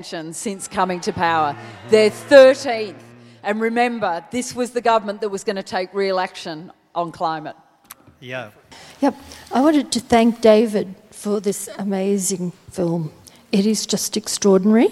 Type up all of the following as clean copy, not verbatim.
since coming to power. They're 13th. And remember, this was the government that was going to take real action on climate. Yeah. Yep. I wanted to thank David for this amazing film. It is just extraordinary.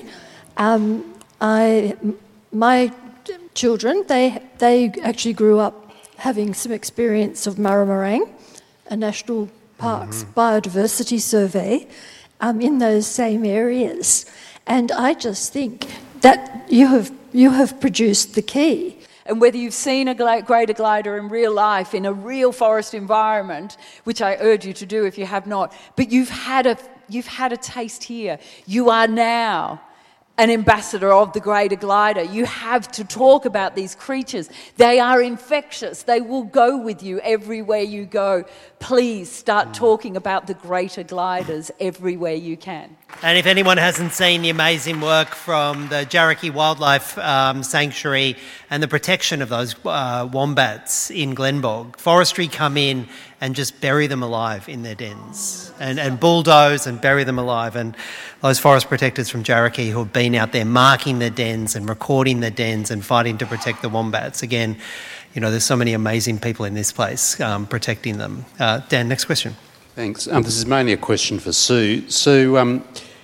My children, they actually grew up having some experience of Maramarang, a national parks biodiversity survey, in those same areas. And I just think that you have produced the key. And whether you've seen a greater glider in real life, in a real forest environment, which I urge you to do if you have not, but you've had a taste here. You are now an ambassador of the greater glider. You have to talk about these creatures. They are infectious. They will go with you everywhere you go. Please start talking about the greater gliders everywhere you can. And if anyone hasn't seen the amazing work from the Jarraky Wildlife Sanctuary and the protection of those wombats in Glenbog, forestry come in and just bury them alive in their dens and bulldoze and bury them alive. And those forest protectors from Jarraky who have been out there marking the dens and recording the dens and fighting to protect the wombats. Again, you know, there's so many amazing people in this place protecting them. Dan, next question. Thanks. This is mainly a question for Sue. Sue,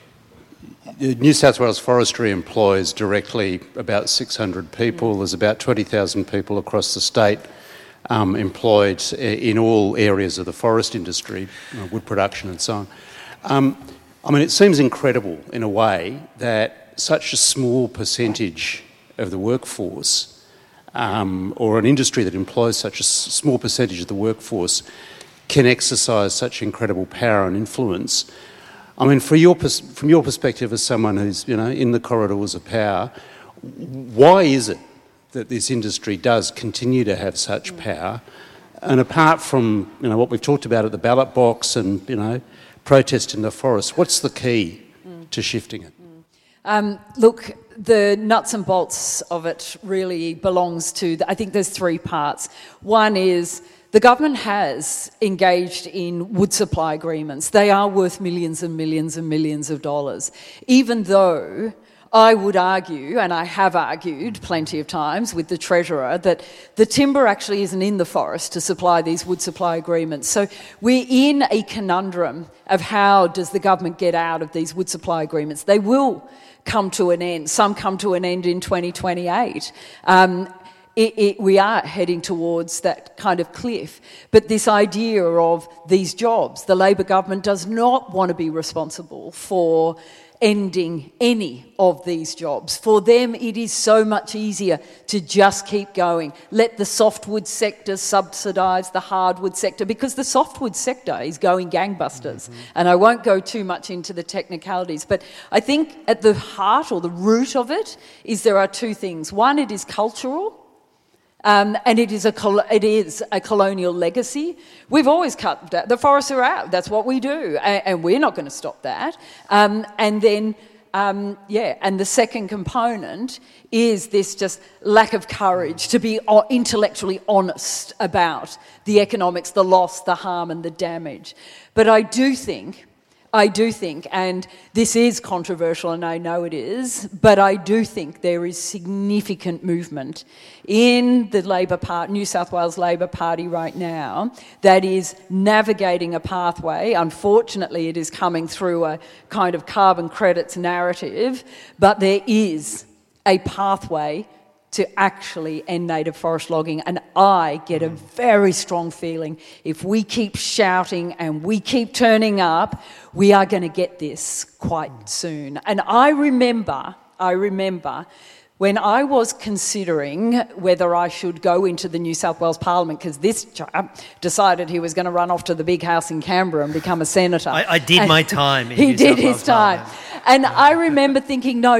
New South Wales Forestry employs directly about 600 people. There's about 20,000 people across the state employed in all areas of the forest industry, wood production and so on. I mean, it seems incredible in a way that such a small percentage of the workforce, or an industry that employs such a small percentage of the workforce, can exercise such incredible power and influence. I mean, from your perspective as someone who's, you know, in the corridors of power, why is it that this industry does continue to have such power? And apart from, you know, what we've talked about at the ballot box and, you know, protest in the forest, what's the key to shifting it? Look, the nuts and bolts of it really belongs to, I think there's three parts. One is the government has engaged in wood supply agreements. They are worth millions and millions and millions of dollars, even though I would argue, and I have argued plenty of times with the Treasurer, that the timber actually isn't in the forest to supply these wood supply agreements. So we're in a conundrum of how does the government get out of these wood supply agreements. They will come to an end. Some come to an end in 2028. We are heading towards that kind of cliff. But this idea of these jobs, the Labor government does not want to be responsible for ending any of these jobs. For them, it is so much easier to just keep going. Let the softwood sector subsidise the hardwood sector, because the softwood sector is going gangbusters. And I won't go too much into the technicalities, but I think at the heart or the root of it is there are two things. One, it is cultural. And it is a colonial legacy. We've always cut the forests are out. That's what we do, and we're not going to stop that. And then, and the second component is this just lack of courage to be intellectually honest about the economics, the loss, the harm, and the damage. But I do think, and this is controversial and I know it is, but I do think there is significant movement in the Labor Party, New South Wales Labor Party right now, that is navigating a pathway. Unfortunately, it is coming through a kind of carbon credits narrative, but there is a pathway to actually end native forest logging. And I get a very strong feeling if we keep shouting and we keep turning up, we are going to get this quite soon. And I remember when I was considering whether I should go into the New South Wales Parliament, because this chap decided he was going to run off to the big house in Canberra and become a senator. I did my time. He did his time. And I remember thinking, no,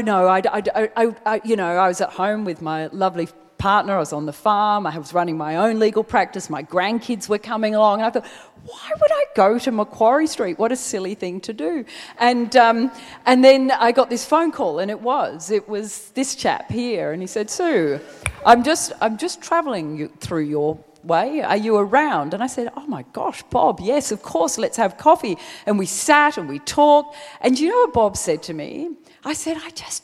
I was at home with my lovely partner. I was on the farm. I was running my own legal practice. My grandkids were coming along. And I thought, why would I go to Macquarie Street? What a silly thing to do. And then I got this phone call, and it was this chap here, and he said, Sue, I'm just travelling through your way. Are you around? And I said, oh my gosh, Bob, yes, of course, let's have coffee. And we sat and we talked. And do you know what Bob said to me? I said, I just